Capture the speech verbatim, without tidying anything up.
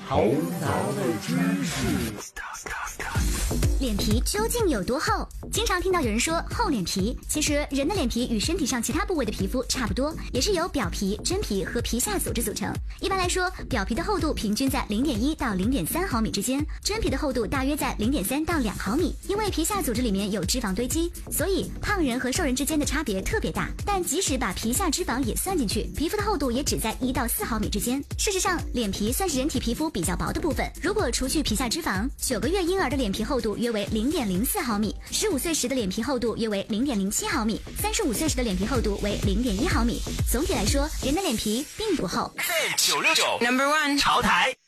头脑的知识。 脸皮究竟有多厚？经常听到有人说厚脸皮，其实人的脸皮与身体上其他部位的皮肤差不多，也是由表皮、真皮和皮下组织组成。一般来说，表皮的厚度平均在 零点一到零点三毫米之间，真皮的厚度大约在 零点三到两毫米。因为皮下组织里面有脂肪堆积，所以胖人和瘦人之间的差别特别大。但即使把皮下脂肪也算进去，皮肤的厚度也只在一到四毫米之间。事实上，脸皮算是人体皮肤比较薄的部分。如果除去皮下脂肪，九个月婴儿的脸皮厚度约为 零点零四毫米，十五岁时的脸皮厚度约为 零点零七毫米，三十五岁时的脸皮厚度为 零点一毫米。总体来说，人的脸皮并不厚。 九六九 Number One 潮台。